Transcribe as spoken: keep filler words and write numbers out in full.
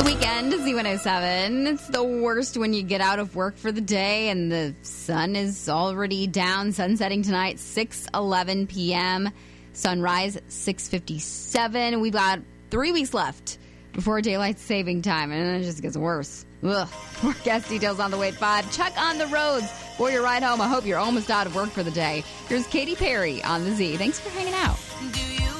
Weekend, Z one oh seven. It's the worst when you get out of work for the day and the sun is already down. Sun setting tonight, six eleven p.m. Sunrise, six fifty-seven. We've got three weeks left before daylight saving time, and it just gets worse. Ugh. More guest details on the way at five. Check on the roads for your ride home. I hope you're almost out of work for the day. Here's Katy Perry on the Z. Thanks for hanging out.